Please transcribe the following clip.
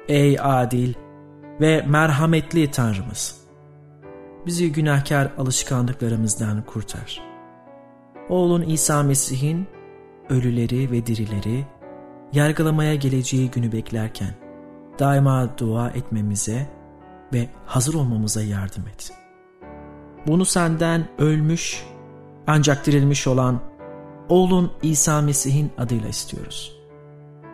Ey adil ve merhametli Tanrımız! Bizi günahkar alışkanlıklarımızdan kurtar. Oğlun İsa Mesih'in ölüleri ve dirileri yargılamaya geleceği günü beklerken daima dua etmemize ve hazır olmamıza yardım et. Bunu senden ölmüş ancak dirilmiş olan oğlun İsa Mesih'in adıyla istiyoruz.